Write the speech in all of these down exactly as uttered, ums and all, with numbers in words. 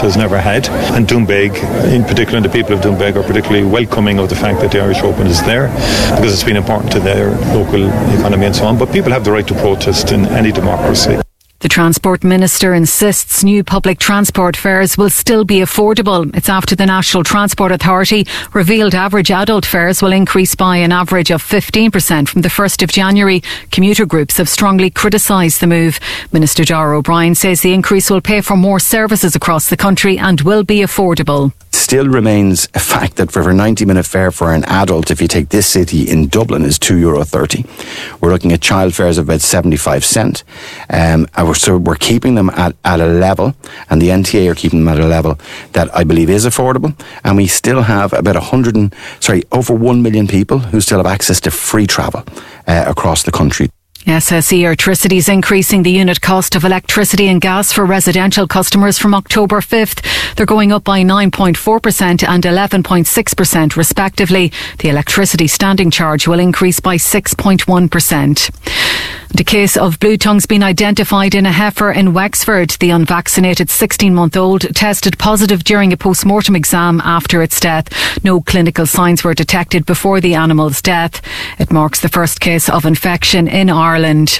has never had. And Doonbeg, in particular, and the people of Doonbeg are particularly welcoming of the fact that the Irish Open is there, because it's been important to their local economy and so on. But people have the right to protest in any democracy. The Transport Minister insists new public transport fares will still be affordable. It's after the National Transport Authority revealed average adult fares will increase by an average of fifteen percent from the first of January. Commuter groups have strongly criticised the move. Minister Dara O'Brien says the increase will pay for more services across the country and will be affordable. Still remains a fact that for a ninety minute fare for an adult, if you take this city in Dublin, is two euro thirty. We're looking at child fares of about seventy-five cent. Um, and we're, so we're keeping them at, at a level, and the N T A are keeping them at a level that I believe is affordable. And we still have about a hundred and, sorry, over one million people who still have access to free travel uh, across the country. S S E Electricity is increasing the unit cost of electricity and gas for residential customers from October fifth. They're going up by nine point four percent and eleven point six percent respectively. The electricity standing charge will increase by six point one percent. The case of blue tongue's been identified in a heifer in Wexford. The unvaccinated sixteen-month-old tested positive during a post-mortem exam after its death. No clinical signs were detected before the animal's death. It marks the first case of infection in Ireland.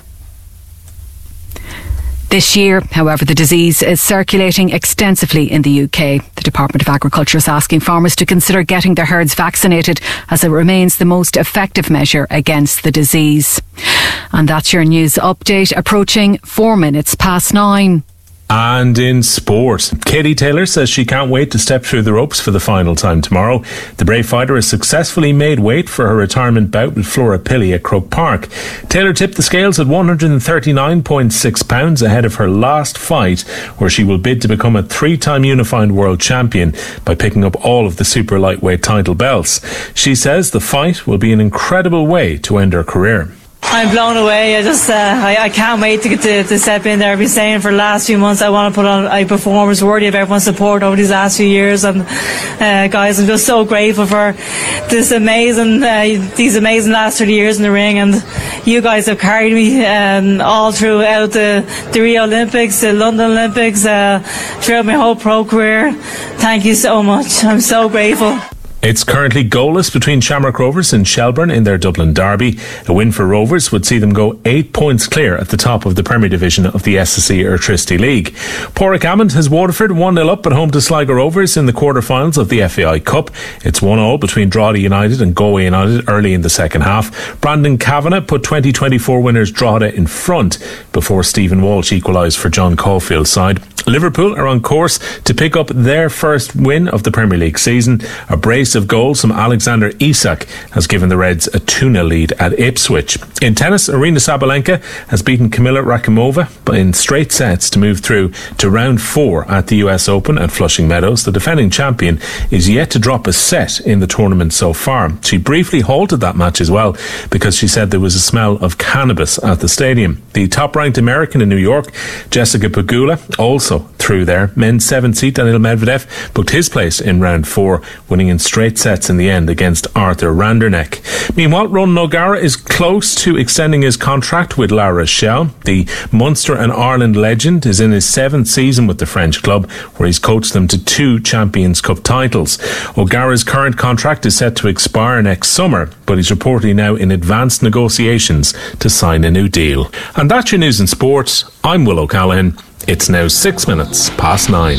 This year, however, the disease is circulating extensively in the U K. The Department of Agriculture is asking farmers to consider getting their herds vaccinated, as it remains the most effective measure against the disease. And that's your news update, approaching four minutes past nine. And in sport, Katie Taylor says she can't wait to step through the ropes for the final time tomorrow. The brave fighter has successfully made weight for her retirement bout with Flora Pilley at Croke Park. Taylor tipped the scales at one hundred thirty-nine point six pounds ahead of her last fight, where she will bid to become a three-time unified world champion by picking up all of the super lightweight title belts. She says the fight will be an incredible way to end her career. I'm blown away. I just, uh, I, I can't wait to get to, to step in there. I've been saying for the last few months I want to put on a performance worthy of everyone's support over these last few years. And uh, guys, I'm just so grateful for this amazing, uh, these amazing last thirty years in the ring. And you guys have carried me um, all throughout the, the Rio Olympics, the London Olympics, uh, throughout my whole pro career. Thank you so much. I'm so grateful. It's currently goalless between Shamrock Rovers and Shelbourne in their Dublin derby. A win for Rovers would see them go eight points clear at the top of the Premier Division of the S S E Electricity League. Porrick Hammond has Waterford one nil up at home to Sligo Rovers in the quarter-finals of the F A I Cup. It's one all between Drogheda United and Galway United early in the second half. Brandon Kavanagh put twenty twenty-four winners Drogheda in front before Stephen Walsh equalised for John Caulfield's side. Liverpool are on course to pick up their first win of the Premier League season. A brace of goals from Alexander Isak has given the Reds a two nil lead at Ipswich. In tennis, Arina Sabalenka has beaten Kamila Rakimova in straight sets to move through to round four at the U S Open at Flushing Meadows. The defending champion is yet to drop a set in the tournament so far. She briefly halted that match as well because she said there was a smell of cannabis at the stadium. The top-ranked American in New York, Jessica Pegula, also through there. Men's seventh seed Daniil Medvedev booked his place in round four, winning in straight sets in the end against Arthur Randerneck. Meanwhile, Ronan O'Gara is close to extending his contract with La Rochelle. The Munster and Ireland legend is in his seventh season with the French club, where he's coached them to two Champions Cup titles. O'Gara's current contract is set to expire next summer, but he's reportedly now in advanced negotiations to sign a new deal. And that's your news in sports. I'm Will O'Callaghan. It's now six minutes past nine.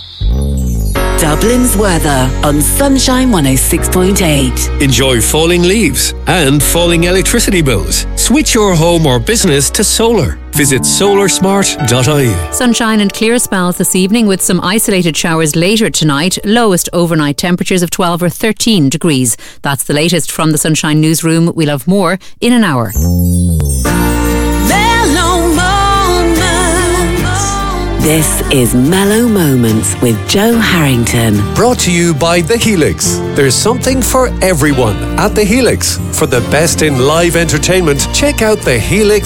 Dublin's weather on Sunshine one oh six point eight. Enjoy falling leaves and falling electricity bills. Switch your home or business to solar. Visit solar smart dot I E. Sunshine and clear spells this evening with some isolated showers later tonight. Lowest overnight temperatures of twelve or thirteen degrees. That's the latest from the Sunshine Newsroom. We'll have more in an hour. This is Mellow Moments with Joe Harrington. Brought to you by The Helix. There's something for everyone at The Helix. For the best in live entertainment, check out the helix